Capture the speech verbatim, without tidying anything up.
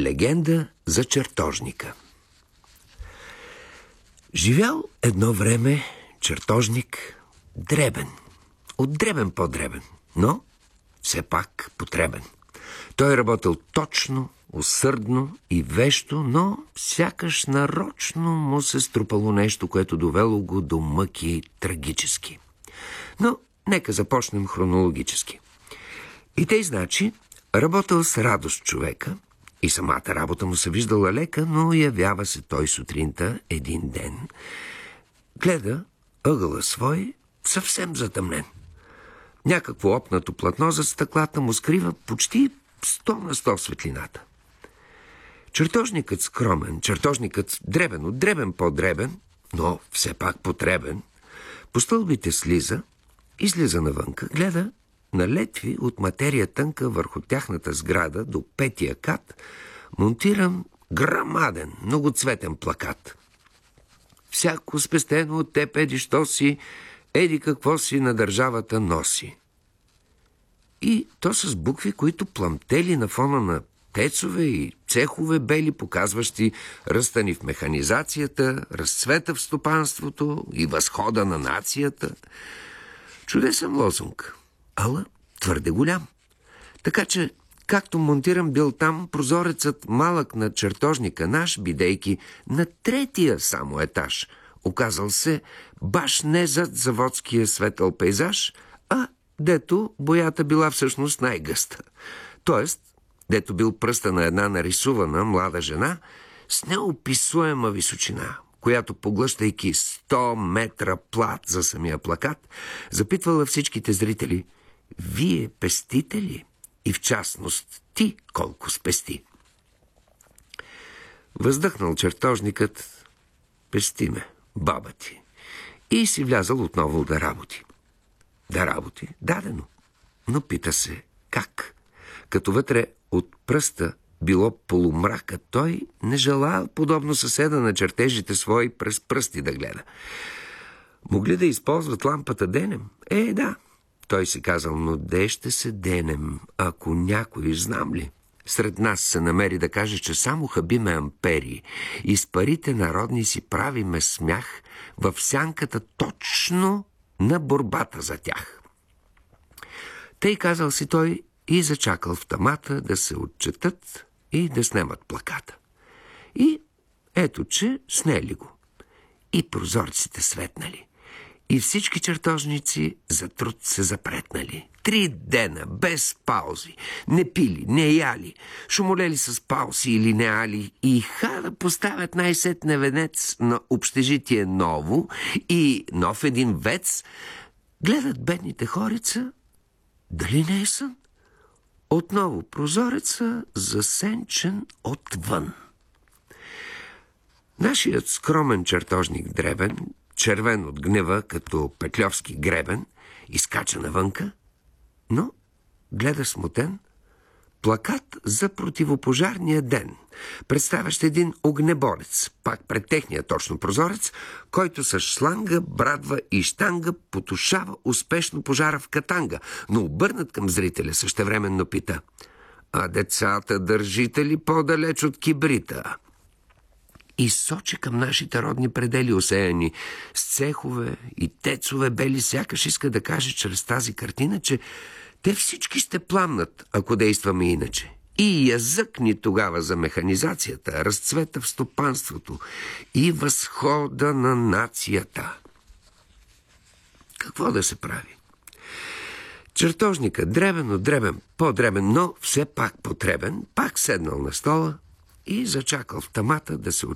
Легенда за чертожника. Живял едно време чертожник дребен, от дребен по-дребен, но все пак потребен. Той работил точно, усърдно и вещо, но сякаш нарочно му се струпало нещо, което довело го до мъки трагически. Но нека започнем хронологически. И тъй значи, работил с радост човека и самата работа му се виждала лека, но явява се той сутринта един ден. Гледа ъгъла свой съвсем затъмнен. Някакво опнато платно за стъклата му скрива почти сто на сто светлината. Чертожникът скромен, чертожникът дребен, от дребен по-дребен, но все пак потребен, по стълбите слиза, излиза навънка, гледа на летви от материя тънка върху тяхната сграда до петия кат, монтиран грамаден, многоцветен плакат. Всяко спестено от теб еди що си, еди какво си на държавата носи. И то с букви, които пламтели на фона на тецове и цехове бели, показващи ръста ни в механизацията, разцвета в стопанството и възхода на нацията. Чудесен лозунг, ала твърде голям. Така че, както монтиран бил там, прозорецът малък на чертожника наш, бидейки на третия само етаж, оказал се баш не зад заводския светъл пейзаж, а дето боята била всъщност най-гъста. Тоест, дето бил пръста на една нарисувана млада жена с неописуема височина, която, поглъщайки сто метра плат за самия плакат, запитвала всичките зрители: вие пестите ли? И в частност ти колко спести? Въздъхнал чертожникът: пести ме, баба ти. И си влязал отново да работи. Да работи, дадено. Но пита се как? Като вътре от пръста било полумрака, той не желал, подобно съседа на чертежите свои, през пръсти да гледа. Могли да използват лампата денем? Е, да. Той си казал: но де ще се денем, ако някой, знам ли, сред нас се намери да каже, че само хабиме ампери и с парите народни си правиме смях в сянката точно на борбата за тях. Тъй казал си той и зачакал в тамата да се отчетат и да снемат плаката. И ето, че снели го. И прозорците светнали. И всички чертожници за труд се запретнали. Три дена, без паузи. Не пили, не яли, шумолели с пауси или неали и ха да поставят най-сетне венец на общежитие ново и нов един вец. Гледат бедните хорица, дали не е сън? Отново прозореца засенчен отвън. Нашият скромен чертожник дребен, червен от гнева като петльовски гребен, изкача навънка, но гледа смутен плакат за противопожарния ден, представящ един огнеборец, пак пред техния точно прозорец, който с шланга, брадва и щанга потушава успешно пожара в Катанга, но обърнат към зрителя същевременно пита: а децата държите ли по-далеч от кибрита? И сочи към нашите родни предели, осеяни с цехове и тецове бели, сякаш иска да каже чрез тази картина, че те всички ще пламнат, ако действаме иначе. И язък ни тогава за механизацията, разцвета в стопанството и възхода на нацията. Какво да се прави? Чертожникът дребен от дребен, по-дребен, но все пак потребен, пак седнал на стола и зачакал в тамата да се